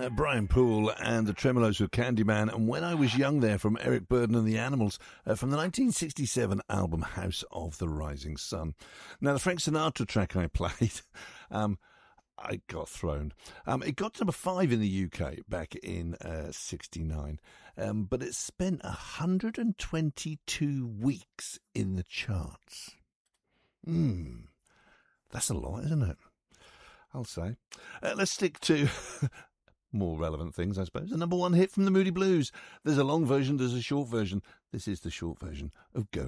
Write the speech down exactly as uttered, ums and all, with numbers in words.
Uh, Brian Poole and the Tremolos with Candyman, and When I Was Young there from Eric Burdon and the Animals uh, from the nineteen sixty-seven album House of the Rising Sun. Now, the Frank Sinatra track I played, um, I got thrown. Um, it got to number five in the U K back in uh, sixty-nine, um, but it spent one hundred twenty-two weeks in the charts. Hmm, that's a lot, isn't it? I'll say. Uh, let's stick to more relevant things, I suppose. The number one hit from the Moody Blues. There's a long version, there's a short version. This is the short version of Go.